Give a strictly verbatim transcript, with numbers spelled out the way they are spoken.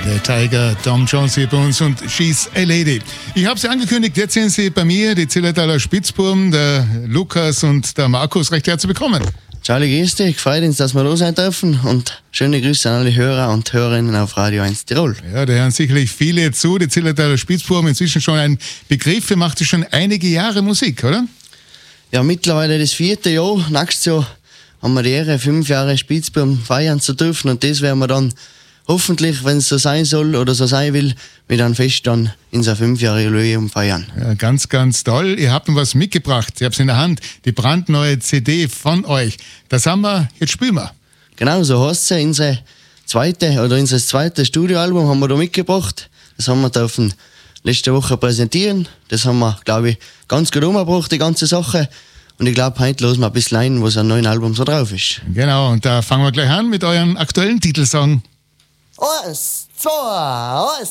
Der Tiger, Tom Jones hier bei uns und She's a Lady. Ich habe sie angekündigt, jetzt sind sie bei mir, die Zillertaler Spitzbuben, der Lukas und der Markus. Recht herzlich willkommen. Charlie, grüß dich, freut uns, dass wir da sein dürfen und schöne Grüße an alle Hörer und Hörerinnen auf Radio eins Tirol. Ja, da hören sicherlich viele zu, die Zillertaler Spitzbuben, inzwischen schon ein Begriff, ihr macht schon einige Jahre Musik, oder? Ja, mittlerweile das vierte Jahr, nächstes Jahr haben wir die Ehre, fünf Jahre Spitzbuben feiern zu dürfen und das werden wir dann hoffentlich, wenn es so sein soll oder so sein will, mit einem Fest dann in so fünfjährigen Jubiläum feiern. Ja, ganz, ganz toll. Ihr habt mir was mitgebracht. Ihr habt es in der Hand. Die brandneue C D von euch. Das haben wir, jetzt spielen wir. Genau, so heißt sie. Unsere zweite, oder unser zweites Studioalbum haben wir da mitgebracht. Das haben wir dürfen letzte Woche präsentieren. Das haben wir, glaube ich, ganz gut umgebracht, die ganze Sache. Und ich glaube, heute hören wir ein bisschen ein, was ein neues Album so drauf ist. Genau, und da fangen wir gleich an mit eurem aktuellen Titelsong. Eins, zwei, eins.